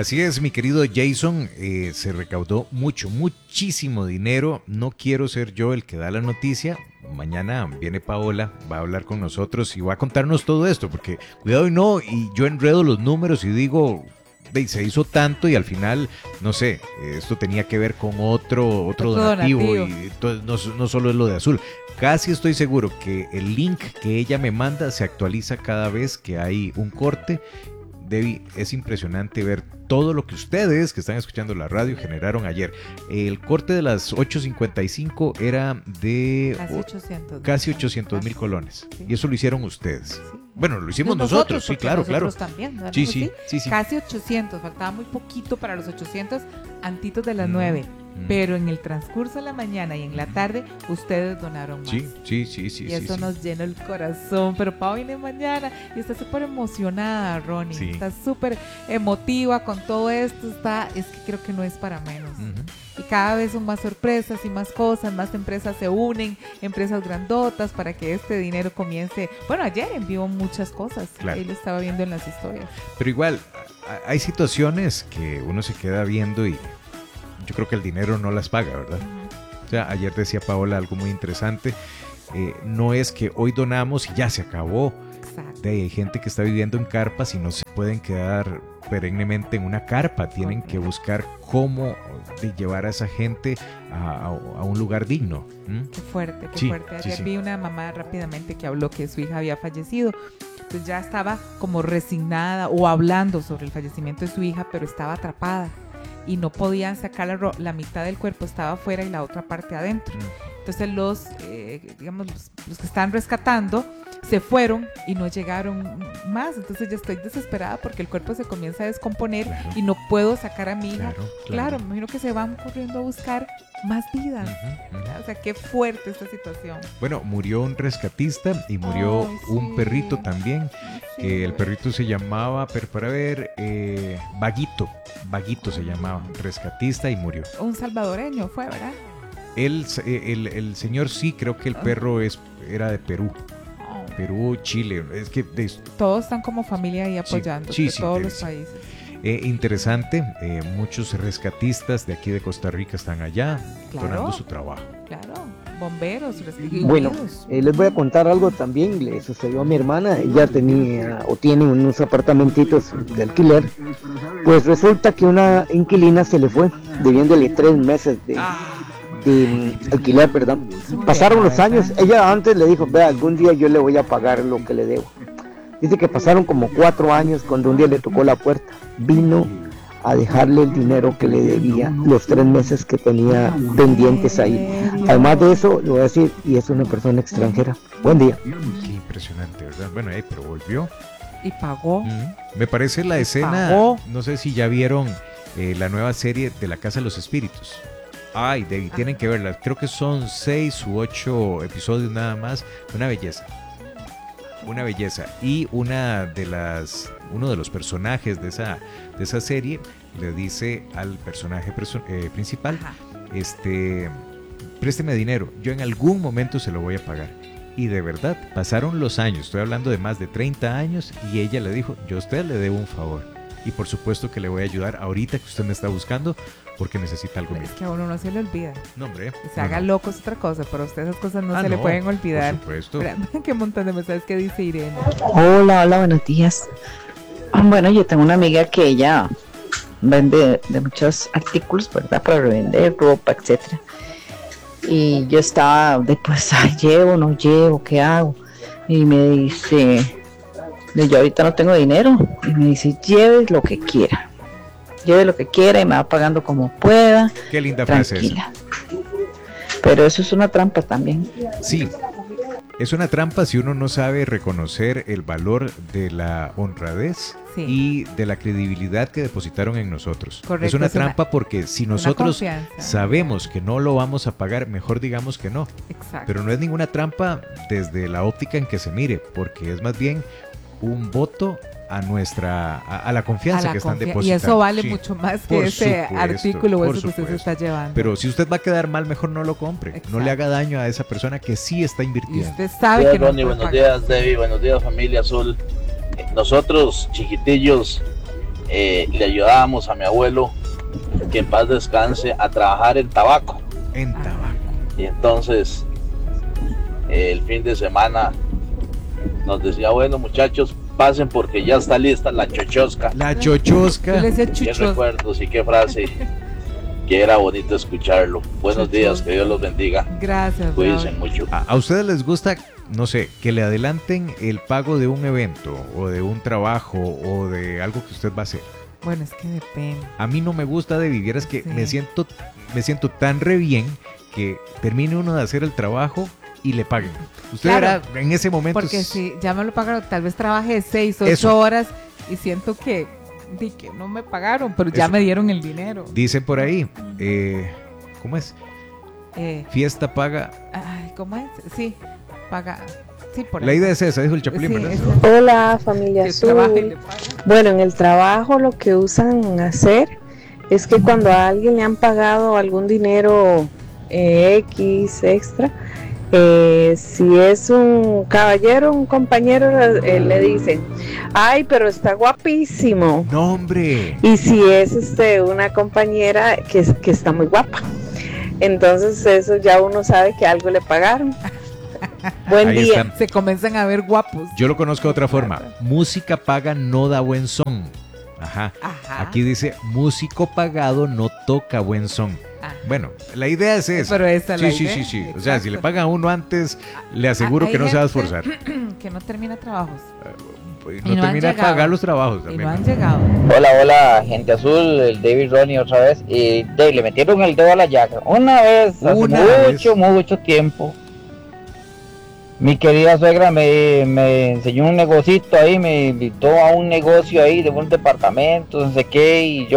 Así es, mi querido Jason, se recaudó muchísimo dinero. No quiero ser yo el que da la noticia. Mañana viene Paola, va a hablar con nosotros y va a contarnos todo esto, porque cuidado y yo enredo los números y digo, se hizo tanto y al final, no sé, esto tenía que ver con otro donativo. Y no solo es lo de Azul. Casi estoy seguro que el link que ella me manda se actualiza cada vez que hay un corte. Debbie, es impresionante ver todo lo que ustedes que están escuchando la radio generaron ayer. El corte de las 8:55 era de casi 800,000 colones. Sí. Y eso lo hicieron ustedes. Sí. Bueno, lo hicimos nosotros, sí, claro. También, ¿no? Sí. Casi 800, faltaba muy poquito para los 800 antitos de las 9. Pero en el transcurso de la mañana y en la tarde ustedes donaron más. Sí. Y eso nos llenó el corazón. Pero Pau viene mañana y está súper emocionada, Ronnie. Sí. Está súper emotiva con todo esto. Es que creo que no es para menos. Y cada vez son más sorpresas y más cosas. Más empresas se unen, empresas grandotas, para que este dinero comience. Bueno, ayer envió muchas cosas. Claro. Él estaba viendo en las historias. Pero igual, hay situaciones que uno se queda viendo y yo creo que el dinero no las paga, ¿verdad? O sea, ayer decía Paola algo muy interesante. No es que hoy donamos y ya se acabó. Exacto. Hay gente que está viviendo en carpas y no se pueden quedar perennemente en una carpa. Tienen que buscar cómo llevar a esa gente a un lugar digno. Qué fuerte. Ayer vi una mamá rápidamente que habló que su hija había fallecido. Entonces ya estaba como resignada o hablando sobre el fallecimiento de su hija, pero estaba atrapada. Y no podían sacar la mitad del cuerpo, estaba afuera y la otra parte adentro. Entonces los que están rescatando se fueron y no llegaron más. Entonces yo estoy desesperada porque el cuerpo se comienza a descomponer. Claro. Y no puedo sacar a mi hija. Claro, me imagino que se van corriendo a buscar más vidas. O sea, qué fuerte esta situación. Bueno, murió un rescatista y murió un perrito también. El perrito se llamaba, Vaguito se llamaba, rescatista, y murió. Un salvadoreño fue, ¿verdad? El señor sí, creo que el perro era de Perú. Perú, Chile, es que todos están como familia ahí apoyando, todos los países. Interesante, muchos rescatistas de aquí de Costa Rica están allá, donando su trabajo. Claro, bomberos, Bueno, les voy a contar algo también, le sucedió a mi hermana. Ella tiene unos apartamentitos de alquiler. Pues resulta que una inquilina se le fue, debiéndole 3 meses de alquiler, perdón. Pasaron los años, ella antes le dijo, vea, algún día yo le voy a pagar lo que le debo. Dice que pasaron como 4 años cuando un día le tocó la puerta. Vino a dejarle el dinero que le debía, los 3 meses que tenía pendientes ahí. Además de eso, le voy a decir, y es una persona extranjera. Buen día. Qué impresionante, ¿verdad? Bueno, pero volvió. Y pagó. Me parece la escena, pagó. No sé si ya vieron la nueva serie de La Casa de los Espíritus. Tienen que verla. Creo que son 6 u 8 episodios nada más. Una belleza. Y uno de los personajes de esa serie le dice al personaje principal, présteme dinero, yo en algún momento se lo voy a pagar. Y de verdad, pasaron los años, estoy hablando de más de 30 años, y ella le dijo, yo a usted le debo un favor. Y por supuesto que le voy a ayudar ahorita que usted me está buscando, porque necesita algo mío. Es que a uno no se le olvida. No, hombre. Se haga loco es otra cosa, pero a usted esas cosas no se le pueden olvidar. Por supuesto. Qué montón de mensajes que dice Irene. Hola, buenos días. Bueno, yo tengo una amiga que ella vende de muchos artículos, ¿verdad? Para revender, ropa, etcétera. Y yo estaba después, llevo, no llevo, ¿qué hago? Y me dice, yo ahorita no tengo dinero. Y me dice, lleve lo que quiera y me va pagando como pueda. Qué linda frase esa. Pero eso es una trampa también. Sí, es una trampa si uno no sabe reconocer el valor de la honradez y de la credibilidad que depositaron en nosotros. Correcto, es una trampa porque si nosotros sabemos que no lo vamos a pagar, mejor digamos que no. Exacto. Pero no es ninguna trampa desde la óptica en que se mire, porque es más bien un voto a la confianza que están depositando. Y eso vale mucho más que ese artículo o eso que usted se está llevando. Pero si usted va a quedar mal, mejor no lo compre. Exacto. No le haga daño a esa persona que sí está invirtiendo. Y usted sabe que Ronnie, buenos días, Debbie, buenos días, familia Azul. Nosotros, chiquitillos, le ayudábamos a mi abuelo, que en paz descanse, a trabajar en tabaco. En tabaco. Y entonces, el fin de semana nos decía, bueno muchachos, pasen porque ya está lista la chochosca. La chochosca. Yo le decía Qué chuchos. recuerdos y qué frase, que era bonito escucharlo. Buenos días, que Dios los bendiga. Gracias. Cuídense Raúl. mucho. ¿A ustedes les gusta, no sé, que le adelanten el pago de un evento o de un trabajo o de algo que usted va a hacer? Bueno, es que depende. A mí no me gusta de vivir, es que Sí. me siento tan re bien que termine uno de hacer el trabajo y le paguen. Usted Claro, verá en ese momento. Porque si ya me lo pagaron, tal vez trabajé 6, 8 Eso. horas y siento que no me pagaron, pero ya Eso. me dieron el dinero. Dicen por ahí, ¿cómo es? Fiesta paga. ¿Cómo es? Sí, paga. Sí, por La ahí. idea es esa, dijo el Chapulín, Sí, ¿verdad? es- Hola, familia Que trabaje y le azul. pagan. Bueno, en el trabajo lo que usan hacer es que cuando a alguien le han pagado algún dinero X extra, si es un caballero, un compañero, le dicen, ay, pero está guapísimo. No, hombre. Y si es una compañera que está muy guapa, entonces eso ya uno sabe que algo le pagaron. Buen Ahí día. está. Se comienzan a ver guapos. Yo lo conozco de otra forma. Música paga no da buen son. Ajá. Ajá. Aquí dice, músico pagado no toca buen son. Ajá. Bueno, la idea es esa. Pero esa es sí, la sí, idea. sí, sí. O sea, si le Exacto. pagan a uno antes, le aseguro Hay que no se va a gente esforzar. Que no termina trabajos. No y no han termina de llegado. pagar los trabajos Y también. no han llegado. Hola, gente azul, el David Ronnie otra vez. Y le metieron el dedo a la llaga. Una vez, hace mucho tiempo, mi querida suegra me enseñó un negocito ahí, me invitó a un negocio ahí de un departamento, no sé qué, y yo